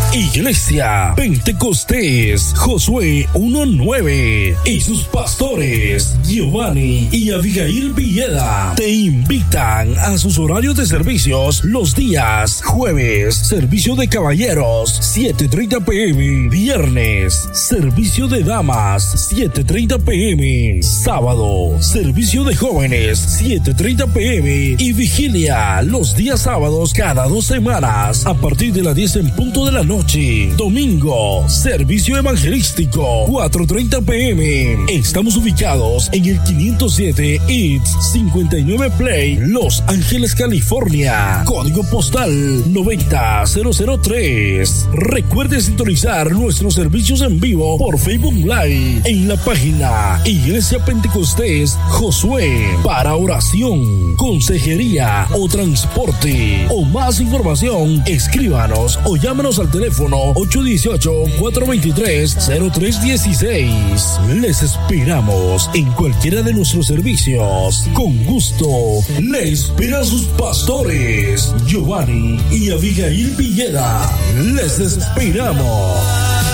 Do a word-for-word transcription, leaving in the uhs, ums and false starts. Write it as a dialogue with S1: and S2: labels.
S1: Iglesia Pentecostés Josué uno nueve y sus pastores Giovanni y Abigail Villeda te invitan a sus horarios de servicios los días jueves, servicio de caballeros siete treinta p m, viernes, servicio de damas siete treinta p m, sábado, servicio de jóvenes siete treinta p m y vigilia los días sábados cada dos semanas a partir de las diez en punto de la noche. Domingo, servicio evangelístico cuatro treinta p m. Estamos ubicados en el quinientos siete East cincuenta y nueve Play, Los Ángeles, California. Código postal noventa mil tres. Recuerde sintonizar nuestros servicios en vivo por Facebook Live en la página Iglesia Pentecostés Josué. Para oración, consejería o transporte o más información, escríbanos o llámenos al teléfono ocho uno ocho, cuatro dos tres, cero tres uno seis. Les esperamos en cualquiera de nuestros servicios. Con gusto, le esperan sus pastores Giovanni y Abigail Villeda. Les esperamos.